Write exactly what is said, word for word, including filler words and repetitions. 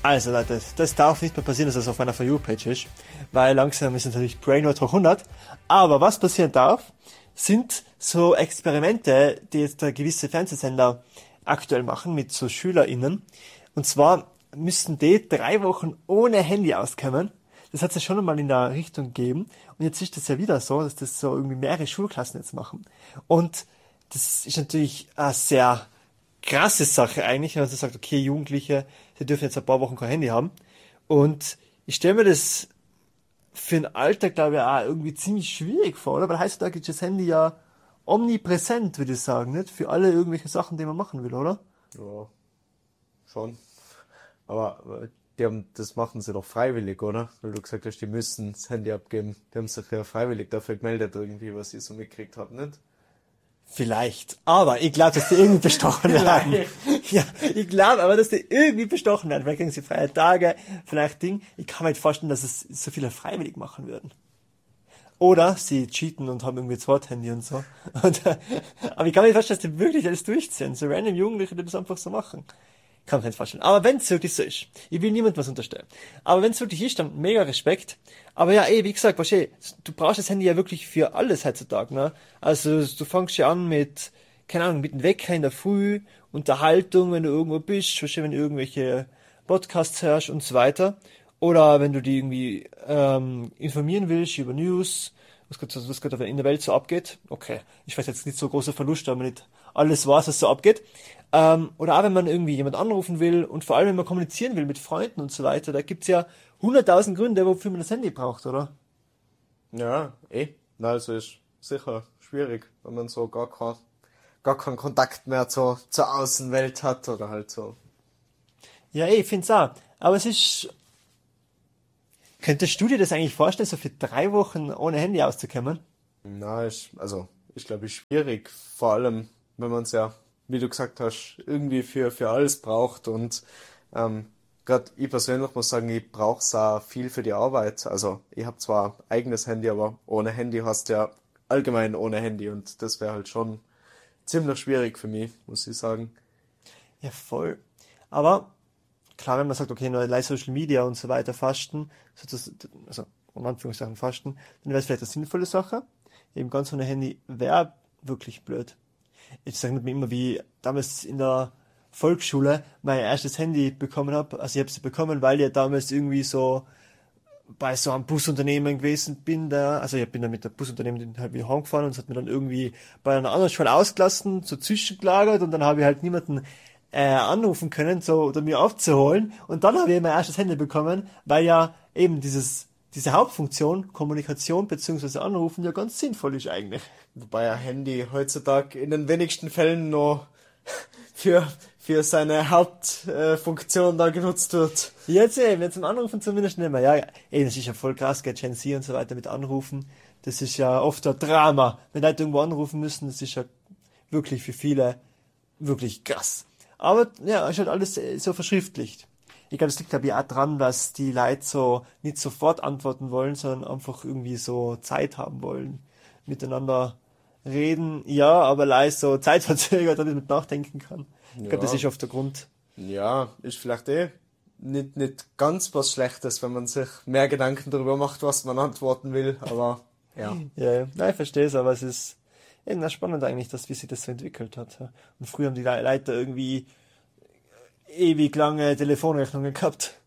Also Leute, das darf nicht mehr passieren, dass das auf meiner For You-Page ist, weil langsam ist natürlich Brainrot hoch hundert. Aber was passieren darf, sind so Experimente, die jetzt da gewisse Fernsehsender aktuell machen mit so SchülerInnen. Und zwar müssten die drei Wochen ohne Handy auskommen. Das hat es ja schon einmal in der Richtung gegeben. Und jetzt ist das ja wieder so, dass das so irgendwie mehrere Schulklassen jetzt machen. Und das ist natürlich eine sehr krasse Sache eigentlich, wenn man so sagt, okay, Jugendliche, die dürfen jetzt ein paar Wochen kein Handy haben. Und ich stelle mir das für den Alltag, glaube ich, auch irgendwie ziemlich schwierig vor, oder? Weil heutzutage ist das Handy ja omnipräsent, würde ich sagen, nicht? Für alle irgendwelche Sachen, die man machen will, oder? Ja, schon. Aber die haben, das machen sie doch freiwillig, oder? Weil du gesagt hast, die müssen das Handy abgeben. Die haben sich ja freiwillig dafür gemeldet, irgendwie, was ich so mitgekriegt habe, nicht? Vielleicht. Aber ich glaube, dass die irgendwie bestochen werden. Ja, ich glaube aber, dass die irgendwie bestochen werden. Vielleicht kriegen sie freie Tage, vielleicht Ding. Ich kann mir nicht vorstellen, dass es so viele freiwillig machen würden. Oder sie cheaten und haben irgendwie zwei Handy und so. Und, äh, aber ich kann mir nicht vorstellen, dass die wirklich alles durchziehen. So random Jugendliche, die das einfach so machen. Kann man nicht vorstellen. Aber wenn es wirklich so ist, ich will niemandem was unterstellen, aber wenn es wirklich ist, dann mega Respekt. Aber ja, eh, wie gesagt, wahrscheinlich, du brauchst das Handy ja wirklich für alles heutzutage, ne? Also du fängst ja an mit, keine Ahnung, mit dem Wecker in der Früh, Unterhaltung, wenn du irgendwo bist, wahrscheinlich, wenn du irgendwelche Podcasts hörst und so weiter. Oder wenn du die irgendwie ähm, informieren willst über News, was gerade was gerade in der Welt so abgeht. Okay, ich weiß jetzt nicht so großer Verlust, aber nicht alles weiß, was so abgeht. Ähm, oder auch wenn man irgendwie jemand anrufen will und vor allem wenn man kommunizieren will mit Freunden und so weiter, da gibt's ja hunderttausend Gründe, wofür man das Handy braucht, oder? Ja, eh. Na, also ist sicher schwierig, wenn man so gar kein, gar keinen Kontakt mehr zur, zur Außenwelt hat oder halt so. Ja, eh, ich find's auch. Aber es ist... Könntest du dir das eigentlich vorstellen, so für drei Wochen ohne Handy auszukommen? Na, ist, also, ist glaube ich schwierig. Vor allem, wenn man es ja, wie du gesagt hast, irgendwie für, für alles braucht und ähm, gerade ich persönlich muss sagen, ich brauche es auch viel für die Arbeit. Also ich habe zwar eigenes Handy, aber ohne Handy hast du ja allgemein ohne Handy und das wäre halt schon ziemlich schwierig für mich, muss ich sagen. Ja, voll. Aber klar, wenn man sagt, okay, nur live Social Media und so weiter fasten, so das, also in Anführungszeichen fasten, dann wäre es vielleicht eine sinnvolle Sache. Eben ganz ohne Handy wäre wirklich blöd. Ich sage mir immer, wie damals in der Volksschule mein erstes Handy bekommen habe. Also ich habe es bekommen, weil ich damals irgendwie so bei so einem Busunternehmen gewesen bin. Da, also ich bin dann mit der Busunternehmen halt wieder heimgefahren und es hat mir dann irgendwie bei einer anderen Schule ausgelassen, so zwischengelagert und dann habe ich halt niemanden äh, anrufen können, so oder mir aufzuholen. Und dann habe ich mein erstes Handy bekommen, weil ja eben dieses diese Hauptfunktion, Kommunikation bzw. Anrufen, ja ganz sinnvoll ist eigentlich. Wobei ein Handy heutzutage in den wenigsten Fällen noch für, für seine Hauptfunktion äh, da genutzt wird. Jetzt eben, jetzt im Anrufen zumindest nicht mehr. Ja, ja, ey, das ist ja voll krass, gell, Gen Z und so weiter mit Anrufen. Das ist ja oft ein Drama. Wenn Leute irgendwo anrufen müssen, das ist ja wirklich für viele wirklich krass. Aber ja, ist halt alles so verschriftlicht. Ich glaube, das liegt glaube ich auch dran, dass die Leute so nicht sofort antworten wollen, sondern einfach irgendwie so Zeit haben wollen. Miteinander reden, ja, aber leise so zeitverzögert, dass ich mit nachdenken kann. Ich Ja. glaube, das ist oft der Grund. Ja, ist vielleicht eh nicht, nicht ganz was Schlechtes, wenn man sich mehr Gedanken darüber macht, was man antworten will, aber ja. Ja, ja. Nein, ich verstehe es, aber es ist eben spannend eigentlich, dass wie sich das so entwickelt hat. Und früher haben die Le- Leute irgendwie ewig lange Telefonrechnungen gehabt.